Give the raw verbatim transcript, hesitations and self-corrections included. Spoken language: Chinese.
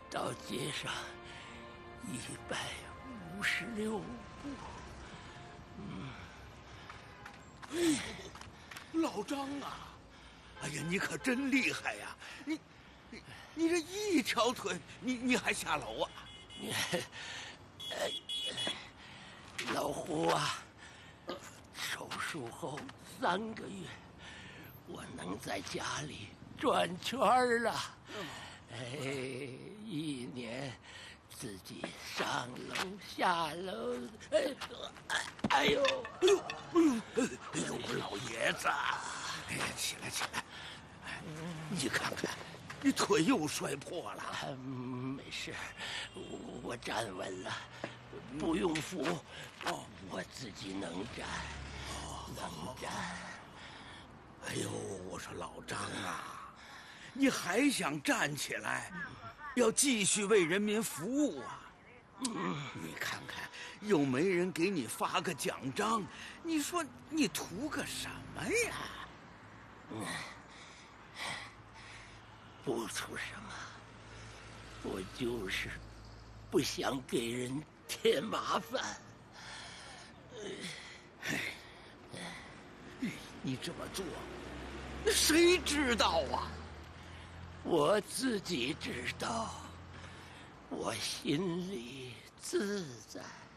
到街上一百五十六步。嗯， 哎，老张啊！哎呀，你可真厉害呀！你，你，你这一条腿，你你还下楼啊？ 你，哎，老胡啊，手术后三个月，我能在家里转圈了。哎，一年自己上楼下楼，哎，哎呦， 哎呦，哎呦，哎呦，老爷子，哎呀，起来起来，哎，你看看，你腿又摔破了。 啊、没事，我我站稳了，不用扶，哦，我自己能站，哦、能站。 哎呦，我说老张啊，你还想站起来，要继续为人民服务啊？嗯，你看看，又没人给你发个奖章，你说你图个什么呀？ 嗯，不图什么，我就是不想给人添麻烦。 哎，你这么做，谁知道啊？ 我自己知道，我心里自在。